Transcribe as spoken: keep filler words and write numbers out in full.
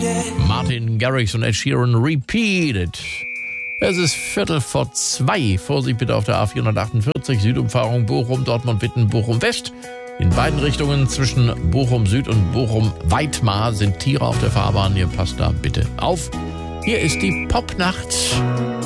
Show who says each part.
Speaker 1: Martin Garrix und Ed Sheeran, Repeated. Es ist Viertel vor zwei. Vorsicht bitte auf der A vierhundertachtundvierzig, Südumfahrung Bochum, Dortmund, Witten, Bochum West. In beiden Richtungen zwischen Bochum Süd und Bochum Weitmar sind Tiere auf der Fahrbahn. Ihr passt da bitte auf. Hier ist die Popnacht.